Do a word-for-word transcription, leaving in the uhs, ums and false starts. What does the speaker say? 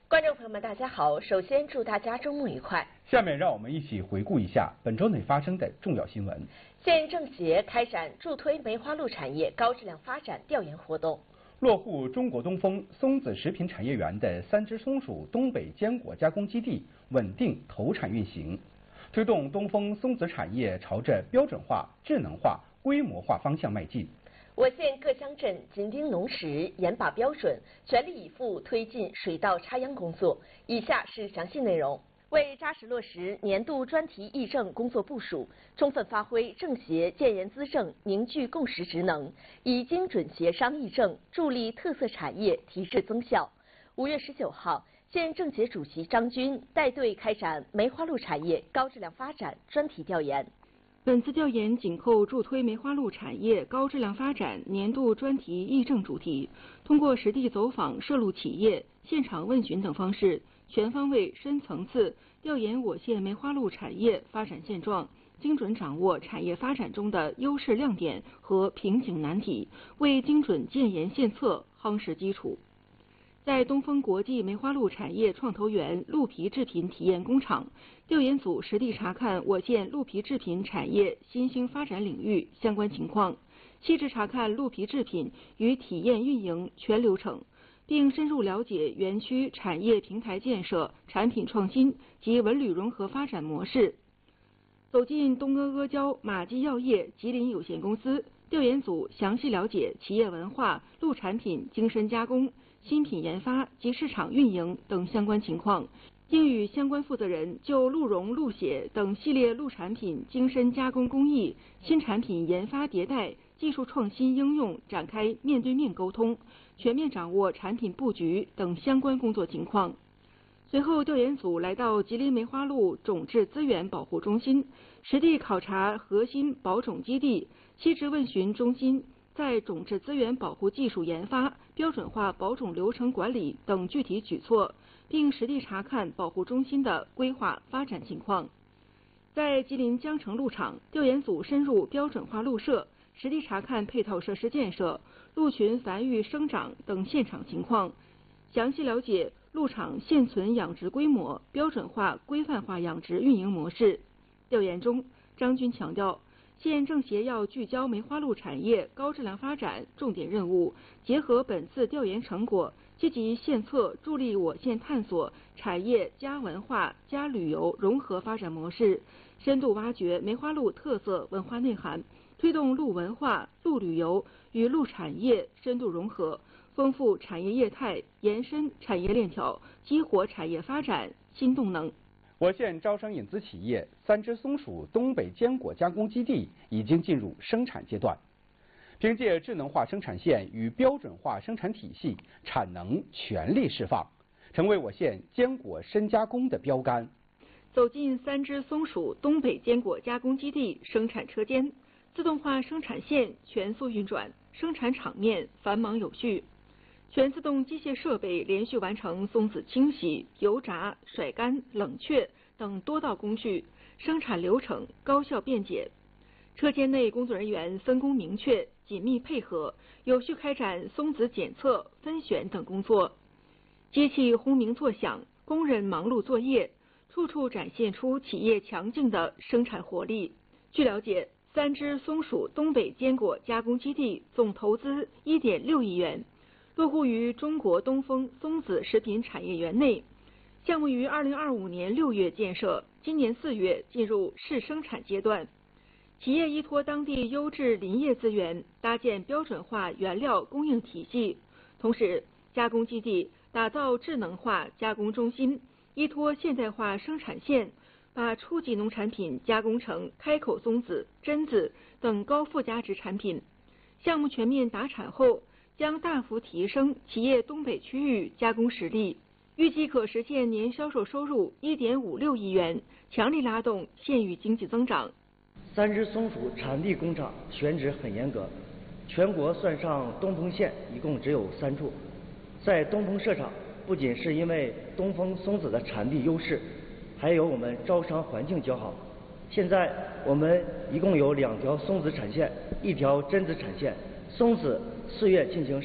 观众朋友们，大家好！首先祝大家周末愉快。 下面让我们一起回顾一下本周内发生的重要新闻。 县政协开展助推梅花鹿产业高质量发展调研活动。 落户中国东风松子食品产业园的三只松鼠东北坚果加工基地稳定投产运行，推动东风松子产业朝着标准化、智能化、规模化方向迈进。 我县各乡镇紧盯农时，严把标准，全力以赴推进水稻插秧工作。以下是详细内容。为扎实落实年度专题议政工作部署，充分发挥政协建言资政凝聚共识职能，以精准协商议政，助力特色产业提质增效。五月十九号，县政协主席张军带队开展梅花鹿产业高质量发展专题调研。 本次调研紧扣助推梅花鹿产业高质量发展年度专题议政主题，通过实地走访涉鹿企业、现场问询等方式，全方位、深层次调研我县梅花鹿产业发展现状，精准掌握产业发展中的优势亮点和瓶颈难题，为精准建言献策夯实基础。在东风国际梅花鹿产业创投园鹿皮制品体验工厂，调研组实地查看我县鹿皮制品产业新兴发展领域相关情况，细致查看鹿皮制品与体验运营全流程，并深入了解园区产业平台建设、产品创新及文旅融合发展模式。走进东阿阿胶马基药业吉林有限公司，调研组详细了解企业文化、鹿产品精深加工、新品研发及市场运营等相关情况，并与相关负责人就鹿茸、鹿血等系列鹿产品精深加工工艺、新产品研发迭代、技术创新应用展开面对面沟通，全面掌握产品布局等相关工作情况。随后，调研组来到吉林梅花鹿种质资源保护中心，实地考察核心保种基地，细致问询中心在种质资源保护技术研发、标准化保种流程管理等具体举措，并实地查看保护中心的规划发展情况。在吉林江城鹿场，调研组深入标准化鹿舍，实地查看配套设施建设、鹿群繁育生长等现场情况，详细了解鹿场现存养殖规模、标准化、规范化养殖运营模式。调研中，张军强调，县政协要聚焦梅花鹿产业高质量发展重点任务，结合本次调研成果，积极献策助力我县探索产业加文化加旅游融合发展模式，深度挖掘梅花鹿特色文化内涵，推动鹿文化、鹿旅游与鹿产业深度融合，丰富产业业态，延伸产业链条，激活产业发展新动能。 我县招商引资企业三只松鼠东北坚果加工基地已经进入生产阶段，凭借智能化生产线与标准化生产体系，产能全力释放，成为我县坚果深加工的标杆。 走进三只松鼠东北坚果加工基地生产车间，自动化生产线全速运转，生产场面繁忙有序。全自动机械设备连续完成松子清洗、油炸、甩干、冷却等多道工序，生产流程高效便捷。车间内工作人员分工明确，紧密配合，有序开展松子检测、分选等工作。机器轰鸣作响，工人忙碌作业，处处展现出企业强劲的生产活力。据了解，三只松鼠东北坚果加工基地总投资一点六亿元。落户于中国东风松子食品产业园内，项目于二零二五年六月建设，今年四月进入试生产阶段。企业依托当地优质林业资源，搭建标准化原料供应体系，同时加工基地打造智能化加工中心，依托现代化生产线，把初级农产品加工成开口松子、榛子等高附加值产品。项目全面达产后，将大幅提升企业东北区域加工实力，预计可实现年销售收入一点五六亿元，强力拉动县域经济增长。 三只松鼠产地工厂选址很严格，全国算上东丰县一共只有三处。在东丰设厂，不仅是因为东丰松子的产地优势，还有我们招商环境较好。现在我们一共有两条松子产线，一条榛子产线。松子四月进行